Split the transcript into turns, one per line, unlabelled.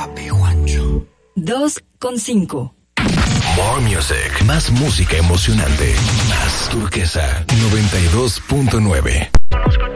Papi Juancho.
2,5.
More music. Más música emocionante. Más Turquesa 92.9.